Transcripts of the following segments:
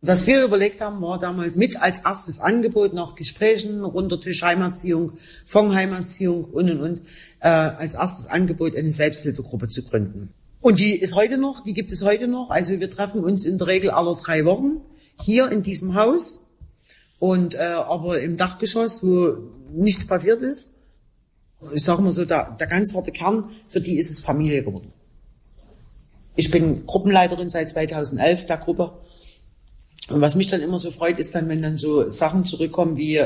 Was wir überlegt haben, war damals mit als erstes Angebot nach Gesprächen, runder Tisch Heimerziehung, Fonds-Heimerziehung und, als erstes Angebot eine Selbsthilfegruppe zu gründen. Und die gibt es heute noch. Also wir treffen uns in der Regel alle 3 Wochen hier in diesem Haus und aber im Dachgeschoss, wo nichts passiert ist. Ich sage mal so, der ganz harte Kern, für die ist es Familie geworden. Ich bin Gruppenleiterin seit 2011 der Gruppe. Und was mich dann immer so freut, ist dann, wenn dann so Sachen zurückkommen wie,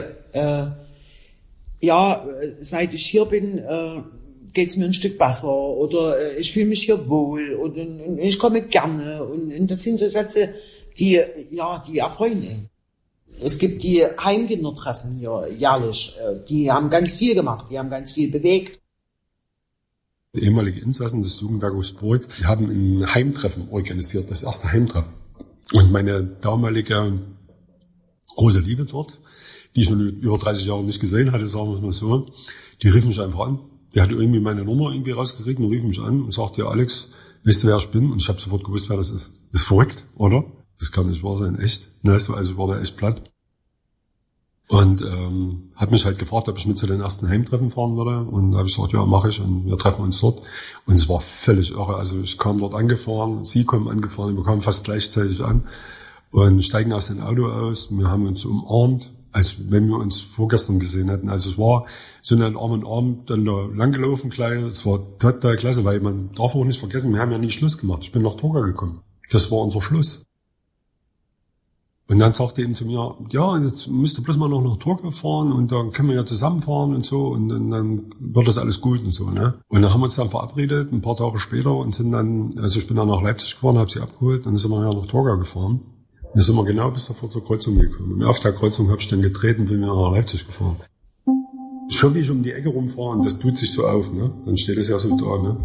seit ich hier bin, geht's mir ein Stück besser oder ich fühle mich hier wohl und ich komme gerne und das sind so Sätze, die erfreuen ihn. Es gibt die Heimkindertreffen hier jährlich, die haben ganz viel gemacht, die haben ganz viel bewegt. Ehemalige Insassen des Jugendwerkes Burg, die haben ein Heimtreffen organisiert, das erste Heimtreffen. Und meine damalige große Liebe dort, die ich schon über 30 Jahre nicht gesehen hatte, sagen wir mal so, die rief mich einfach an. Die hatte irgendwie meine Nummer irgendwie rausgekriegt und rief mich an und sagte, ja, Alex, weißt du, wer ich bin? Und ich habe sofort gewusst, wer das ist. Das ist verrückt, oder? Das kann nicht wahr sein, echt. Also ich war da echt platt. Und hat mich halt gefragt, ob ich mit zu den ersten Heimtreffen fahren würde. Und da habe ich gesagt, ja, mache ich. Und wir treffen uns dort. Und es war völlig irre. Also ich kam dort angefahren, sie kommen angefahren, wir kamen fast gleichzeitig an und steigen aus dem Auto aus. Wir haben uns umarmt, als wenn wir uns vorgestern gesehen hätten. Also es war so ein Arm in Arm dann da langgelaufen gleich. Es war total klasse, weil man darf auch nicht vergessen, wir haben ja nie Schluss gemacht. Ich bin nach Torgau gekommen. Das war unser Schluss. Und dann sagte er eben zu mir, ja, jetzt müsst ihr bloß mal noch nach Torgau fahren und dann können wir ja zusammenfahren und so und dann wird das alles gut und so, ne? Und dann haben wir uns dann verabredet, ein paar Tage später und sind dann, also ich bin dann nach Leipzig gefahren, habe sie abgeholt und dann sind wir ja nach Torgau gefahren. Und dann sind wir genau bis davor zur Kreuzung gekommen. Und auf der Kreuzung habe ich dann getreten und bin wieder nach Leipzig gefahren. Schon wie ich um die Ecke rumfahre und das tut sich so auf, ne? Dann steht es ja so da, ne?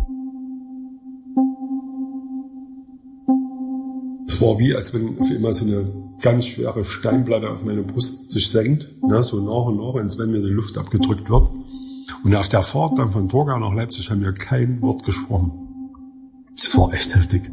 Es war wie, als wenn auf einmal so eine ganz schwere Steinplatte auf meine Brust sich senkt, ne, so nach und nach, als wenn mir die Luft abgedrückt wird. Und auf der Fahrt dann von Torgau nach Leipzig haben wir kein Wort gesprochen. Das war echt heftig.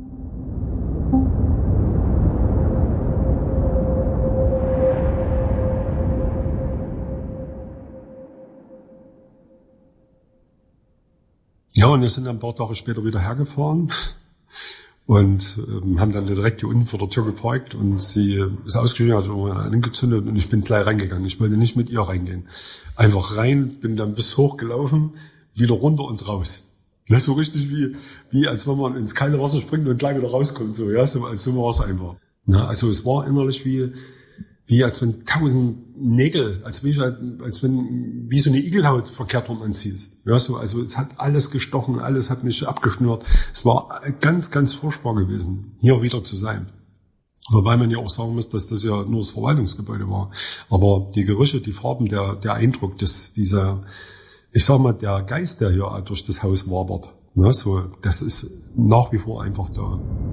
Ja, und wir sind dann ein paar Tage später wieder hergefahren. Und haben dann direkt hier unten vor der Tür geparkt und sie ist ausgestiegen, hat schon mal angezündet und ich bin gleich reingegangen. Ich wollte nicht mit ihr reingehen. Einfach rein, bin dann bis hoch gelaufen, wieder runter und raus. Das ist so richtig wie als wenn man ins kalte Wasser springt und gleich wieder rauskommt. So, ja, so war es einfach. Ja, also es war innerlich wie als wenn 1000 Nägel, wie so eine Igelhaut verkehrt rum anziehst. Ja, so, also es hat alles gestochen, alles hat mich abgeschnürt. Es war ganz, ganz furchtbar gewesen, hier wieder zu sein. Wobei man ja auch sagen muss, dass das ja nur das Verwaltungsgebäude war. Aber die Gerüche, die Farben, der Eindruck, ich sag mal, der Geist, der hier durch das Haus wabert, ne, so, das ist nach wie vor einfach da.